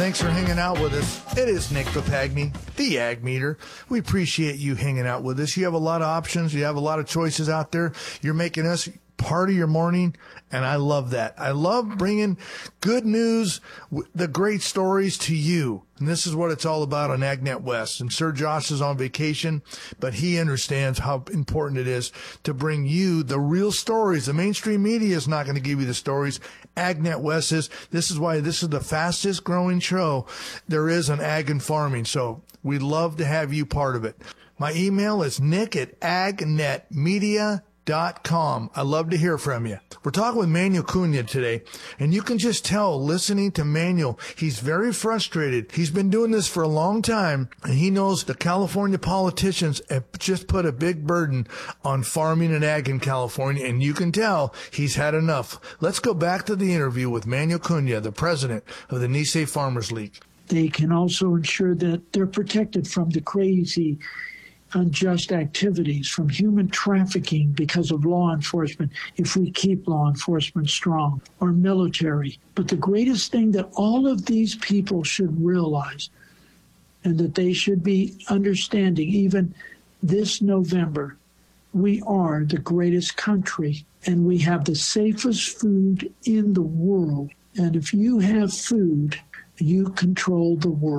Thanks for hanging out with us. It is Nick Papagni, the Ag Meter. We appreciate you hanging out with us. You have a lot of options. You have a lot of choices out there. You're making us part of your morning, and I love that. I love bringing good news, the great stories to you. And this is what it's all about on AgNet West. And Sir Josh is on vacation, but he understands how important it is to bring you the real stories. The mainstream media is not going to give you the stories. AgNet West is. This is why this is the fastest growing show there is on ag and farming. So we'd love to have you part of it. My email is nick@agnetmedia.com. I love to hear from you. We're talking with Manuel Cunha today, and you can just tell listening to Manuel, he's very frustrated. He's been doing this for a long time, and he knows the California politicians have just put a big burden on farming and ag in California, and you can tell he's had enough. Let's go back to the interview with Manuel Cunha, the president of the Nisei Farmers League. They can also ensure that they're protected from the crazy unjust activities, from human trafficking because of law enforcement, if we keep law enforcement strong, or military. But the greatest thing that all of these people should realize, and that they should be understanding even this November, we are the greatest country, and we have the safest food in the world. And if you have food, you control the world.